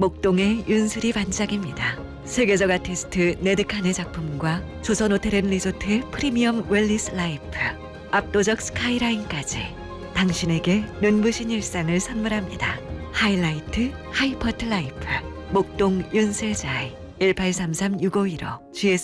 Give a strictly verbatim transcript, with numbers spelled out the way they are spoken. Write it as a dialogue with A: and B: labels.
A: 목동의 윤슬이 반짝입니다. 세계적 아티스트 네드칸의 작품과 조선호텔앤리조트의 프리미엄 웰니스 라이프, 압도적 스카이라인까지 당신에게 눈부신 일상을 선물합니다. 하이라이트 하이퍼트 라이프 목동 윤슬자이 일팔삼삼 육오일오 지에스